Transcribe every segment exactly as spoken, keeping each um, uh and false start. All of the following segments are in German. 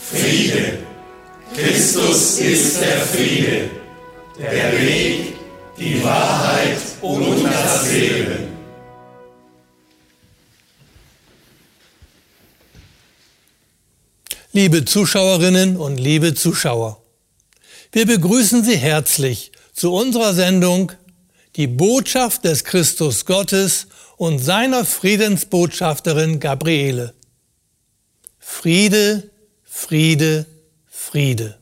Friede. Christus ist der Friede, der Weg, die Wahrheit und das Leben. Liebe Zuschauerinnen und liebe Zuschauer, wir begrüßen Sie herzlich zu unserer Sendung Die Botschaft des Christus Gottes und seiner Friedensbotschafterin Gabriele. Friede, Friede, Friede.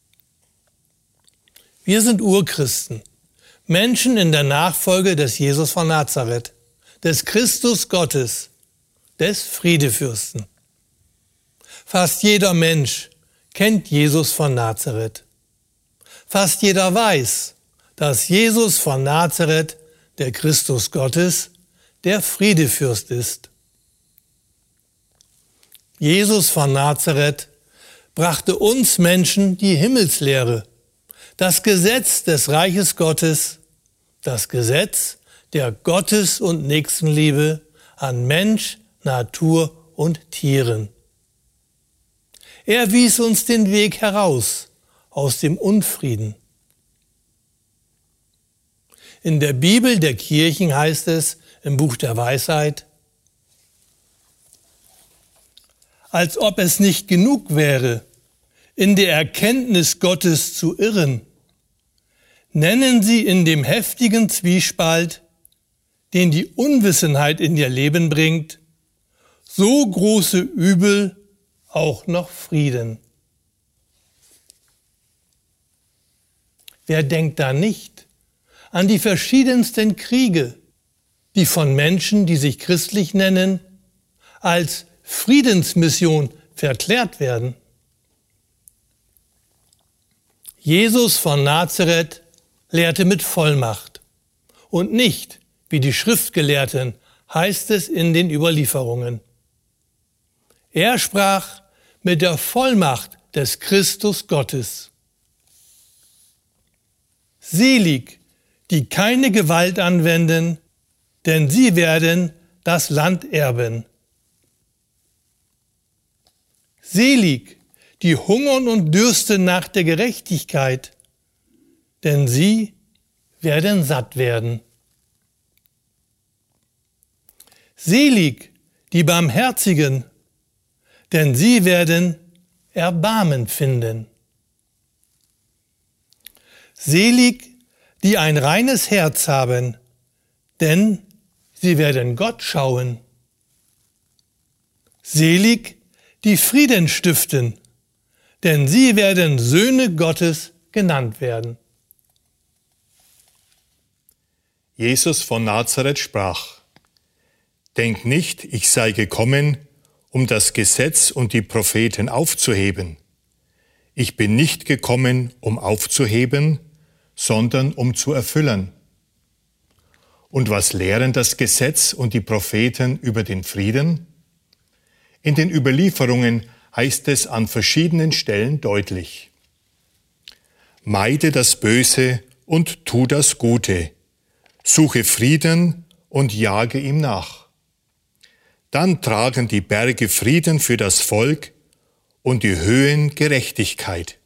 Wir sind Urchristen, Menschen in der Nachfolge des Jesus von Nazareth, des Christus Gottes, des Friedefürsten. Fast jeder Mensch kennt Jesus von Nazareth. Fast jeder weiß, dass Jesus von Nazareth, der Christus Gottes, der Friedefürst ist. Jesus von Nazareth brachte uns Menschen die Himmelslehre, das Gesetz des Reiches Gottes, das Gesetz der Gottes- und Nächstenliebe an Mensch, Natur und Tieren. Er wies uns den Weg heraus aus dem Unfrieden. In der Bibel der Kirchen heißt es im Buch der Weisheit: Als ob es nicht genug wäre, in der Erkenntnis Gottes zu irren, nennen sie in dem heftigen Zwiespalt, den die Unwissenheit in ihr Leben bringt, so große Übel auch noch Frieden. Wer denkt da nicht an die verschiedensten Kriege, die von Menschen, die sich christlich nennen, als Friedensmission verklärt werden? Jesus von Nazareth lehrte mit Vollmacht und nicht, wie die Schriftgelehrten, heißt es in den Überlieferungen. Er sprach mit der Vollmacht des Christus Gottes. Selig, die keine Gewalt anwenden, denn sie werden das Land erben. Selig, die hungern und dürsten nach der Gerechtigkeit, denn sie werden satt werden. Selig, die Barmherzigen, denn sie werden Erbarmen finden. Selig, die ein reines Herz haben, denn sie werden Gott schauen. Selig, die Frieden stiften, denn sie werden Söhne Gottes genannt werden. Jesus von Nazareth sprach: Denkt nicht, ich sei gekommen, um das Gesetz und die Propheten aufzuheben. Ich bin nicht gekommen, um aufzuheben, sondern um zu erfüllen. Und was lehren das Gesetz und die Propheten über den Frieden? In den Überlieferungen heißt es an verschiedenen Stellen deutlich: Meide das Böse und tu das Gute, suche Frieden und jage ihm nach. Dann tragen die Berge Frieden für das Volk und die Höhen Gerechtigkeit.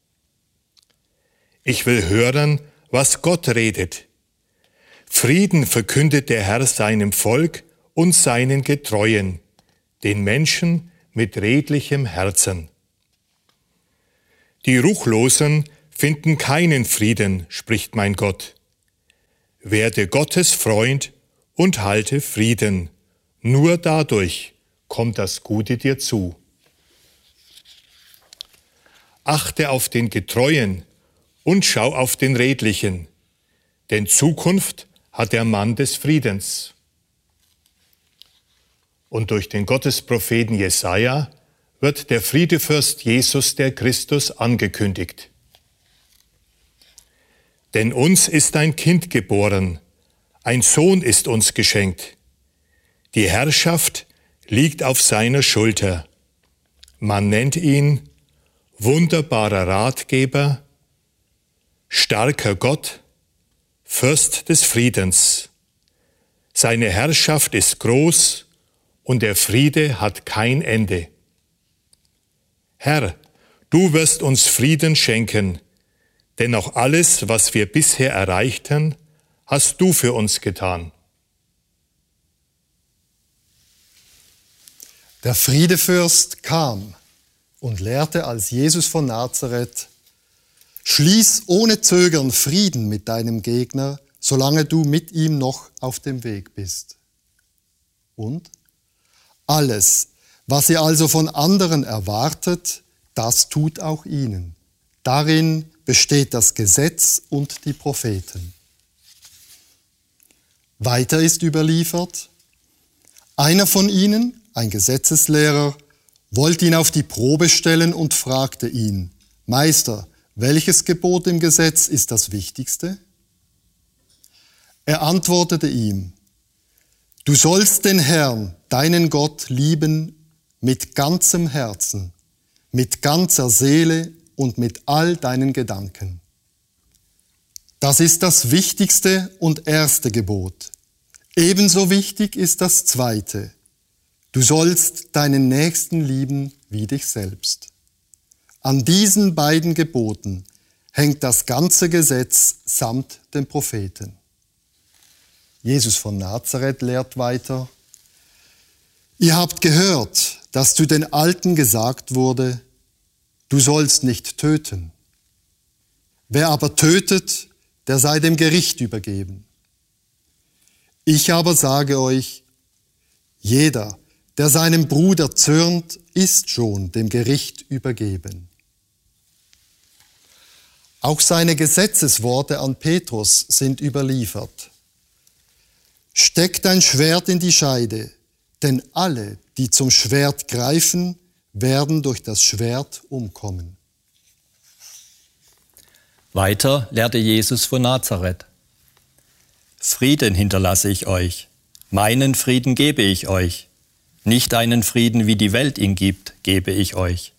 Ich will hören, was Gott redet. Frieden verkündet der Herr seinem Volk und seinen Getreuen, den Menschen mit redlichem Herzen. Die Ruchlosen finden keinen Frieden, spricht mein Gott. Werde Gottes Freund und halte Frieden. Nur dadurch kommt das Gute dir zu. Achte auf den Getreuen und schau auf den Redlichen, denn Zukunft hat der Mann des Friedens. Und durch den Gottespropheten Jesaja wird der Friedefürst Jesus der Christus angekündigt. Denn uns ist ein Kind geboren, ein Sohn ist uns geschenkt. Die Herrschaft liegt auf seiner Schulter. Man nennt ihn wunderbarer Ratgeber, starker Gott, Fürst des Friedens. Seine Herrschaft ist groß und der Friede hat kein Ende. Herr, du wirst uns Frieden schenken, denn auch alles, was wir bisher erreichten, hast du für uns getan. Der Friedefürst kam und lehrte als Jesus von Nazareth: Schließ ohne Zögern Frieden mit deinem Gegner, solange du mit ihm noch auf dem Weg bist. Und alles, was ihr also von anderen erwartet, das tut auch ihnen. Darin besteht das Gesetz und die Propheten. Weiter ist überliefert: Einer von ihnen, ein Gesetzeslehrer, wollte ihn auf die Probe stellen und fragte ihn: Meister, welches Gebot im Gesetz ist das wichtigste? Er antwortete ihm: Du sollst den Herrn, deinen Gott, lieben mit ganzem Herzen, mit ganzer Seele und mit all deinen Gedanken. Das ist das wichtigste und erste Gebot. Ebenso wichtig ist das zweite: Du sollst deinen Nächsten lieben wie dich selbst. An diesen beiden Geboten hängt das ganze Gesetz samt den Propheten. Jesus von Nazareth lehrt weiter: Ihr habt gehört, dass zu den Alten gesagt wurde, du sollst nicht töten. Wer aber tötet, der sei dem Gericht übergeben. Ich aber sage euch, jeder, der seinem Bruder zürnt, ist schon dem Gericht übergeben. Auch seine Gesetzesworte an Petrus sind überliefert. Steck dein Schwert in die Scheide, denn alle, die zum Schwert greifen, werden durch das Schwert umkommen. Weiter lehrte Jesus von Nazareth: Frieden hinterlasse ich euch, meinen Frieden gebe ich euch. Nicht einen Frieden, wie die Welt ihn gibt, gebe ich euch.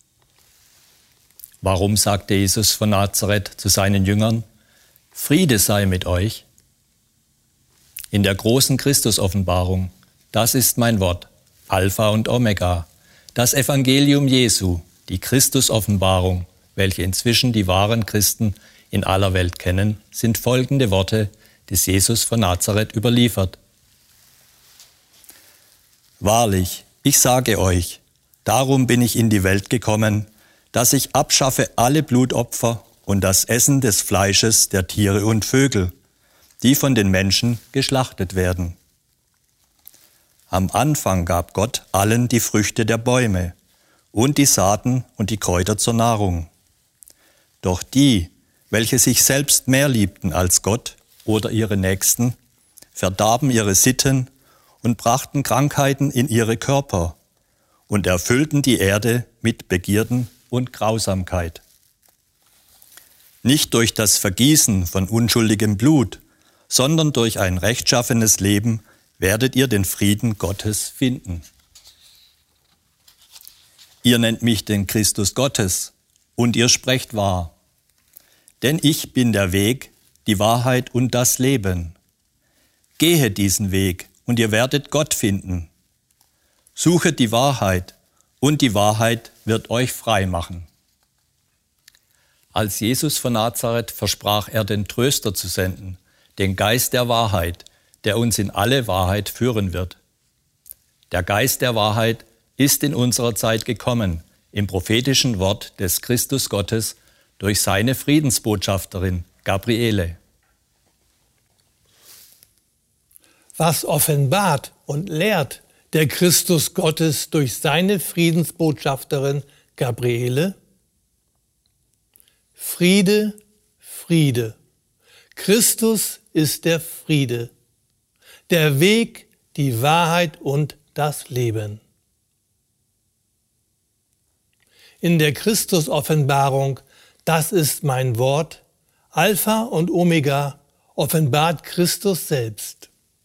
Warum sagte Jesus von Nazareth zu seinen Jüngern: Friede sei mit euch? In der großen Christusoffenbarung, das ist mein Wort, Alpha und Omega, das Evangelium Jesu, die Christusoffenbarung, welche inzwischen die wahren Christen in aller Welt kennen, sind folgende Worte des Jesus von Nazareth überliefert. Wahrlich, ich sage euch, darum bin ich in die Welt gekommen, dass ich abschaffe alle Blutopfer und das Essen des Fleisches der Tiere und Vögel, die von den Menschen geschlachtet werden. Am Anfang gab Gott allen die Früchte der Bäume und die Saaten und die Kräuter zur Nahrung. Doch die, welche sich selbst mehr liebten als Gott oder ihre Nächsten, verdarben ihre Sitten und brachten Krankheiten in ihre Körper und erfüllten die Erde mit Begierden und Grausamkeit. Nicht durch das Vergießen von unschuldigem Blut, sondern durch ein rechtschaffenes Leben werdet ihr den Frieden Gottes finden. Ihr nennt mich den Christus Gottes und ihr sprecht wahr. Denn ich bin der Weg, die Wahrheit und das Leben. Gehe diesen Weg und ihr werdet Gott finden. Suchet die Wahrheit und die Wahrheit wird euch frei machen. Als Jesus von Nazareth versprach er, den Tröster zu senden, den Geist der Wahrheit, der uns in alle Wahrheit führen wird. Der Geist der Wahrheit ist in unserer Zeit gekommen, im prophetischen Wort des Christus Gottes durch seine Friedensbotschafterin Gabriele. Was offenbart und lehrt der Christus Gottes durch seine Friedensbotschafterin Gabriele? Friede, Friede. Christus ist der Friede, der Weg, die Wahrheit und das Leben. In der Christus-Offenbarung, das ist mein Wort, Alpha und Omega, offenbart Christus selbst.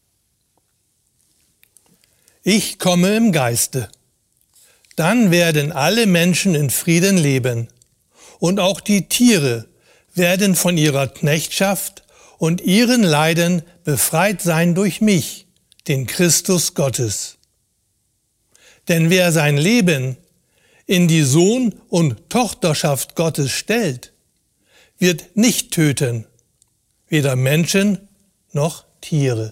Ich komme im Geiste. Dann werden alle Menschen in Frieden leben. Und auch die Tiere werden von ihrer Knechtschaft und ihren Leiden befreit sein durch mich, den Christus Gottes. Denn wer sein Leben in die Sohn- und Tochterschaft Gottes stellt, wird nicht töten, weder Menschen noch Tiere.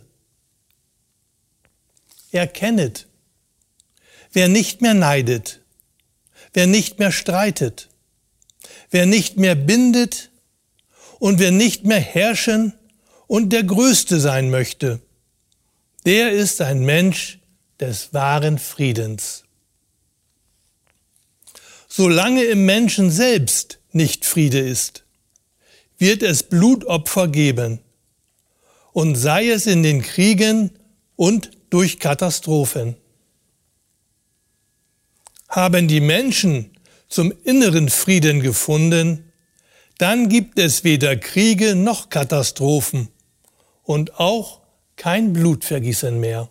Erkennet, wer nicht mehr neidet, wer nicht mehr streitet, wer nicht mehr bindet und wer nicht mehr herrschen und der Größte sein möchte, der ist ein Mensch des wahren Friedens. Solange im Menschen selbst nicht Friede ist, wird es Blutopfer geben, und sei es in den Kriegen und durch Katastrophen. Haben die Menschen zum inneren Frieden gefunden, dann gibt es weder Kriege noch Katastrophen und auch kein Blutvergießen mehr.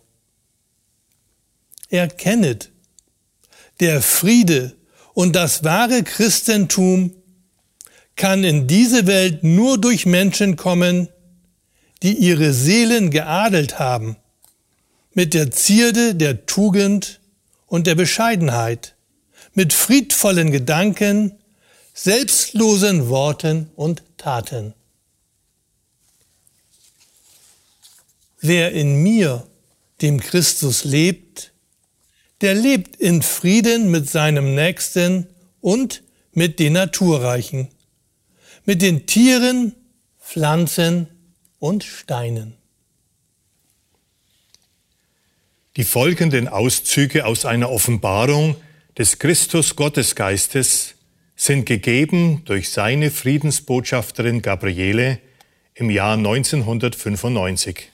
Erkennet, der Friede und das wahre Christentum kann in diese Welt nur durch Menschen kommen, die ihre Seelen geadelt haben, mit der Zierde der Tugend und der Bescheidenheit, mit friedvollen Gedanken, selbstlosen Worten und Taten. Wer in mir, dem Christus lebt, der lebt in Frieden mit seinem Nächsten und mit den Naturreichen, mit den Tieren, Pflanzen und Steinen. Die folgenden Auszüge aus einer Offenbarung des Christus-Gottesgeistes sind gegeben durch seine Friedensbotschafterin Gabriele im Jahr neunzehnhundertfünfundneunzig.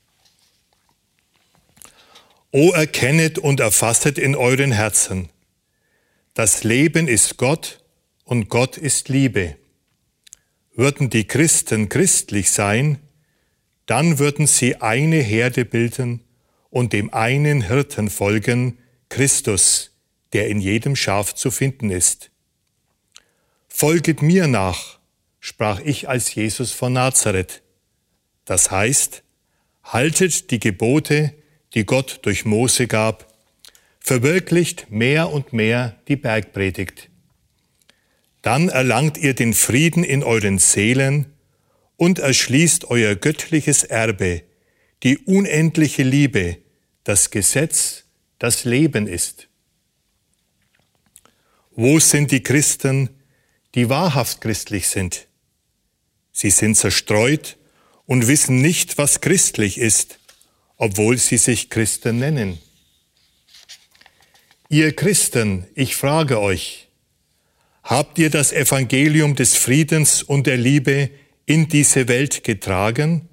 O erkennet und erfasset in euren Herzen, das Leben ist Gott und Gott ist Liebe. Würden die Christen christlich sein, dann würden sie eine Herde bilden und dem einen Hirten folgen, Christus, der in jedem Schaf zu finden ist. Folget mir nach, sprach ich als Jesus von Nazareth. Das heißt, haltet die Gebote, die Gott durch Mose gab, verwirklicht mehr und mehr die Bergpredigt. Dann erlangt ihr den Frieden in euren Seelen und erschließt euer göttliches Erbe, die unendliche Liebe, das Gesetz, das Leben ist. Wo sind die Christen, die wahrhaft christlich sind? Sie sind zerstreut und wissen nicht, was christlich ist, obwohl sie sich Christen nennen. Ihr Christen, ich frage euch, habt ihr das Evangelium des Friedens und der Liebe in diese Welt getragen?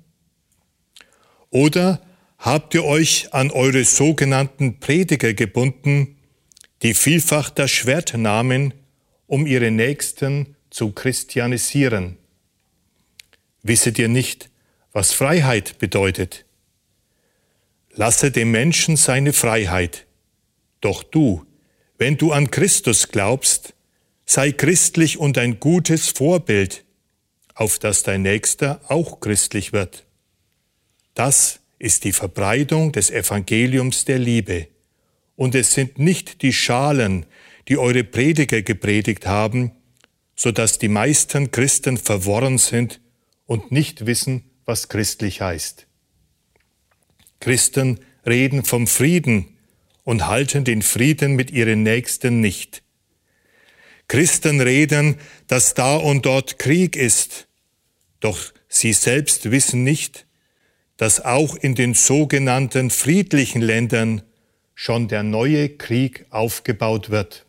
Oder habt ihr euch an eure sogenannten Prediger gebunden, die vielfach das Schwert nahmen, um ihre Nächsten zu christianisieren? Wisset ihr nicht, was Freiheit bedeutet? Lasse dem Menschen seine Freiheit. Doch du, wenn du an Christus glaubst, sei christlich und ein gutes Vorbild, auf das dein Nächster auch christlich wird. Das ist die Verbreitung des Evangeliums der Liebe. Und es sind nicht die Schalen, die eure Prediger gepredigt haben, so dass die meisten Christen verworren sind und nicht wissen, was christlich heißt. Christen reden vom Frieden und halten den Frieden mit ihren Nächsten nicht. Christen reden, dass da und dort Krieg ist, doch sie selbst wissen nicht, dass auch in den sogenannten friedlichen Ländern schon der neue Krieg aufgebaut wird.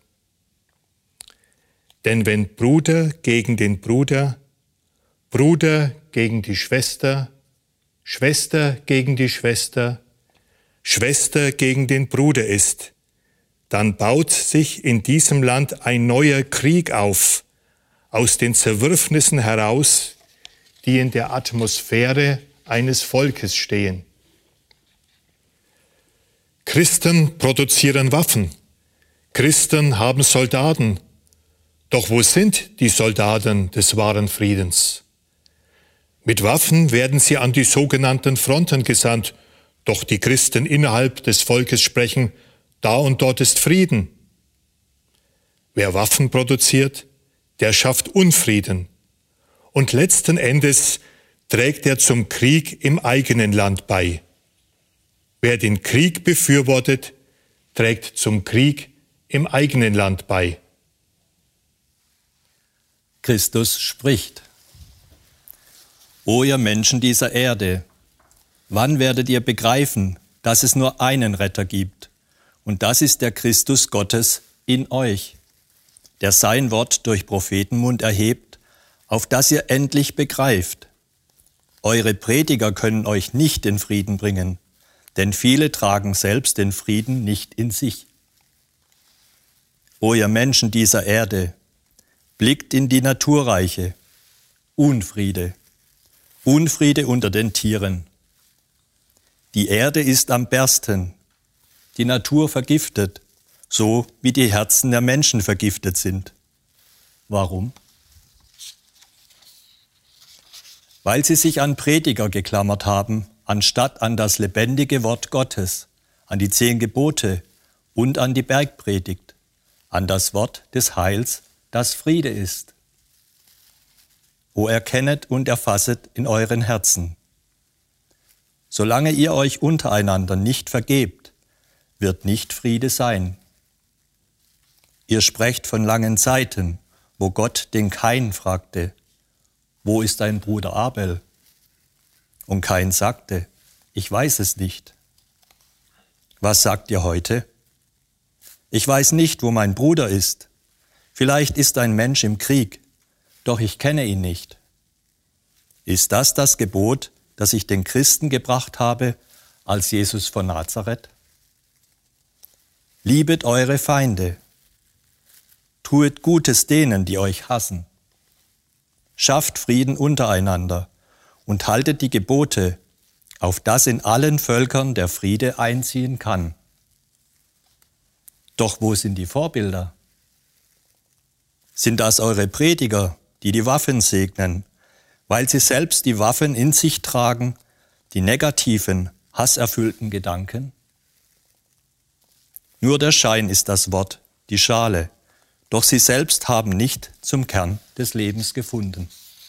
Denn wenn Bruder gegen den Bruder, Bruder gegen die Schwester, Schwester gegen die Schwester, Schwester gegen den Bruder ist, dann baut sich in diesem Land ein neuer Krieg auf, aus den Zerwürfnissen heraus, die in der Atmosphäre eines Volkes stehen. Christen produzieren Waffen, Christen haben Soldaten, doch wo sind die Soldaten des wahren Friedens? Mit Waffen werden sie an die sogenannten Fronten gesandt, doch die Christen innerhalb des Volkes sprechen, da und dort ist Frieden. Wer Waffen produziert, der schafft Unfrieden. Und letzten Endes trägt er zum Krieg im eigenen Land bei. Wer den Krieg befürwortet, trägt zum Krieg im eigenen Land bei. Christus spricht: O ihr Menschen dieser Erde, wann werdet ihr begreifen, dass es nur einen Retter gibt? Und das ist der Christus Gottes in euch, der sein Wort durch Prophetenmund erhebt, auf das ihr endlich begreift. Eure Prediger können euch nicht den Frieden bringen, denn viele tragen selbst den Frieden nicht in sich. O ihr Menschen dieser Erde, blickt in die Naturreiche. Unfriede, Unfriede unter den Tieren. Die Erde ist am Bersten, die Natur vergiftet, so wie die Herzen der Menschen vergiftet sind. Warum? Weil sie sich an Prediger geklammert haben, anstatt an das lebendige Wort Gottes, an die zehn Gebote und an die Bergpredigt, an das Wort des Heils, das Friede ist. O erkennet und erfasset in euren Herzen. Solange ihr euch untereinander nicht vergebt, wird nicht Friede sein. Ihr sprecht von langen Zeiten, wo Gott den Kain fragte: Wo ist dein Bruder Abel? Und Kain sagte: Ich weiß es nicht. Was sagt ihr heute? Ich weiß nicht, wo mein Bruder ist. Vielleicht ist ein Mensch im Krieg, doch ich kenne ihn nicht. Ist das das Gebot, das ich den Christen gebracht habe, als Jesus von Nazareth? Liebet eure Feinde. Tuet Gutes denen, die euch hassen. Schafft Frieden untereinander und haltet die Gebote, auf dass in allen Völkern der Friede einziehen kann. Doch wo sind die Vorbilder? Sind das eure Prediger, die die Waffen segnen, weil sie selbst die Waffen in sich tragen, die negativen, hasserfüllten Gedanken? Nur der Schein ist das Wort, die Schale, doch sie selbst haben nicht zum Kern des Lebens gefunden.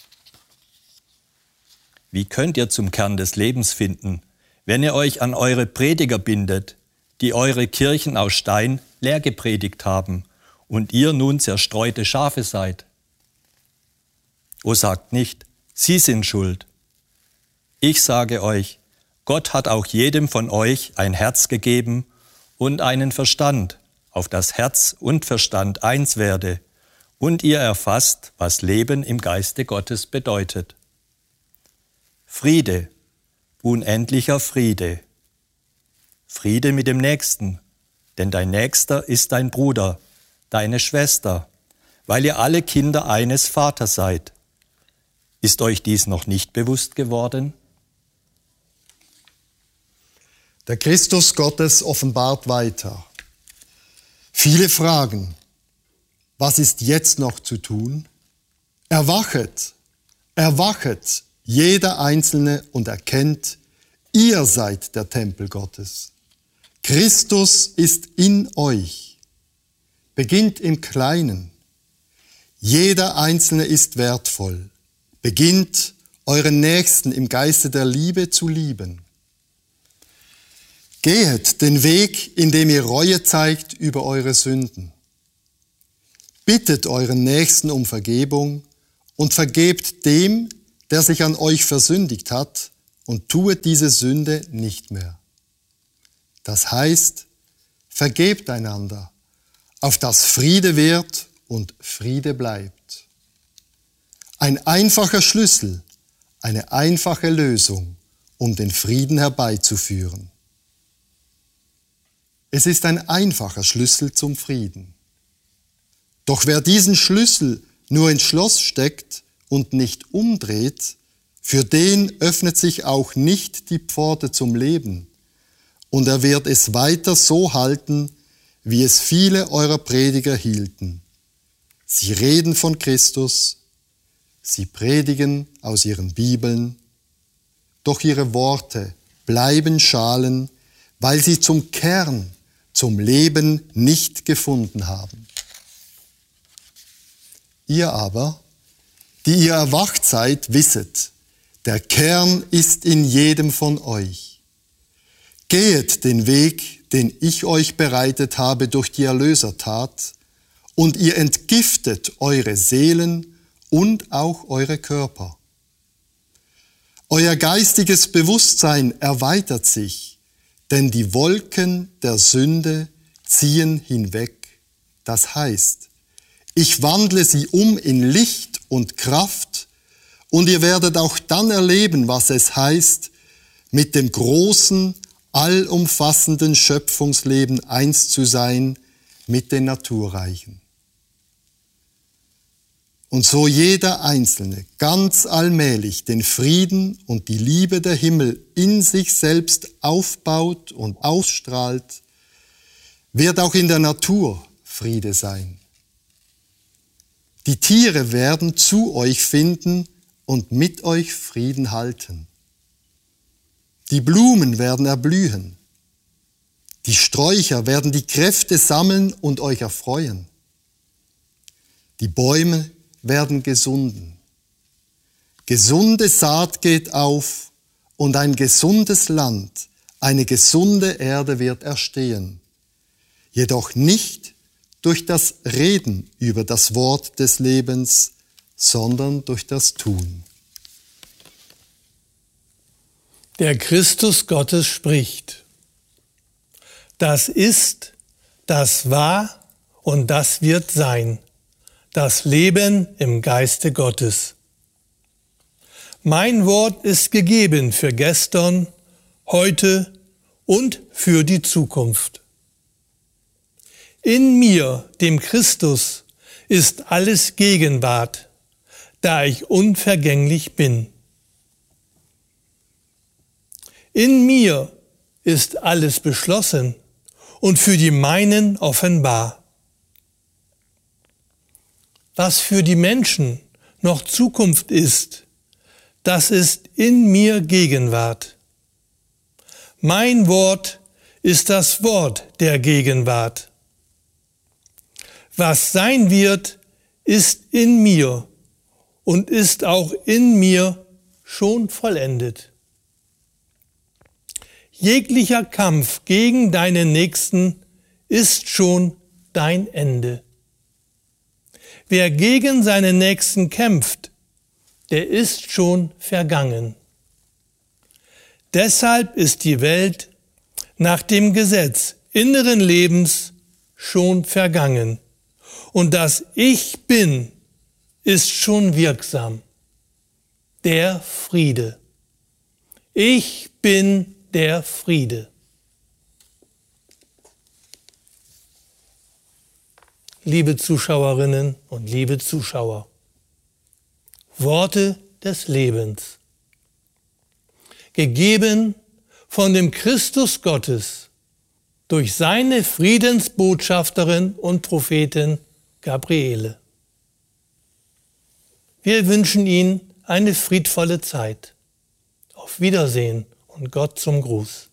Wie könnt ihr zum Kern des Lebens finden, wenn ihr euch an eure Prediger bindet, die eure Kirchen aus Stein leer gepredigt haben und ihr nun zerstreute Schafe seid? O sagt nicht, sie sind schuld. Ich sage euch, Gott hat auch jedem von euch ein Herz gegeben und einen Verstand, auf das Herz und Verstand eins werde, und ihr erfasst, was Leben im Geiste Gottes bedeutet. Friede, unendlicher Friede. Friede mit dem Nächsten, denn dein Nächster ist dein Bruder, deine Schwester, weil ihr alle Kinder eines Vaters seid. Ist euch dies noch nicht bewusst geworden? Der Christus Gottes offenbart weiter. Viele fragen: Was ist jetzt noch zu tun? Erwachet, erwachet, jeder Einzelne, und erkennt, ihr seid der Tempel Gottes. Christus ist in euch. Beginnt im Kleinen. Jeder Einzelne ist wertvoll. Beginnt, euren Nächsten im Geiste der Liebe zu lieben. Gehet den Weg, indem ihr Reue zeigt über eure Sünden. Bittet euren Nächsten um Vergebung und vergebt dem, der sich an euch versündigt hat, und tuet diese Sünde nicht mehr. Das heißt, vergebt einander, auf dass Friede währt und Friede bleibt. Ein einfacher Schlüssel, eine einfache Lösung, um den Frieden herbeizuführen. Es ist ein einfacher Schlüssel zum Frieden. Doch wer diesen Schlüssel nur ins Schloss steckt und nicht umdreht, für den öffnet sich auch nicht die Pforte zum Leben, und er wird es weiter so halten, wie es viele eurer Prediger hielten. Sie reden von Christus, sie predigen aus ihren Bibeln, doch ihre Worte bleiben Schalen, weil sie zum Kern, zum Leben nicht gefunden haben. Ihr aber, die ihr erwacht seid, wisset, der Kern ist in jedem von euch. Gehet den Weg, den ich euch bereitet habe durch die Erlösertat, und ihr entgiftet eure Seelen und auch eure Körper. Euer geistiges Bewusstsein erweitert sich, denn die Wolken der Sünde ziehen hinweg. Das heißt, ich wandle sie um in Licht und Kraft, und ihr werdet auch dann erleben, was es heißt, mit dem großen, allumfassenden Schöpfungsleben eins zu sein mit den Naturreichen. Und so jeder Einzelne ganz allmählich den Frieden und die Liebe der Himmel in sich selbst aufbaut und ausstrahlt, wird auch in der Natur Friede sein. Die Tiere werden zu euch finden und mit euch Frieden halten. Die Blumen werden erblühen. Die Sträucher werden die Kräfte sammeln und euch erfreuen. Die Bäume werden gesunden. Gesunde Saat geht auf und ein gesundes Land, eine gesunde Erde wird erstehen. Jedoch nicht durch das Reden über das Wort des Lebens, sondern durch das Tun. Der Christus Gottes spricht. Das ist, das war und das wird sein. Das Leben im Geiste Gottes. Mein Wort ist gegeben für gestern, heute und für die Zukunft. In mir, dem Christus, ist alles Gegenwart, da ich unvergänglich bin. In mir ist alles beschlossen und für die meinen offenbar. Was für die Menschen noch Zukunft ist, das ist in mir Gegenwart. Mein Wort ist das Wort der Gegenwart. Was sein wird, ist in mir und ist auch in mir schon vollendet. Jeglicher Kampf gegen deinen Nächsten ist schon dein Ende. Wer gegen seinen Nächsten kämpft, der ist schon vergangen. Deshalb ist die Welt nach dem Gesetz inneren Lebens schon vergangen. Und das Ich Bin ist schon wirksam. Der Friede. Ich bin der Friede. Liebe Zuschauerinnen und liebe Zuschauer, Worte des Lebens, gegeben von dem Christus Gottes durch seine Friedensbotschafterin und Prophetin Gabriele. Wir wünschen Ihnen eine friedvolle Zeit. Auf Wiedersehen und Gott zum Gruß.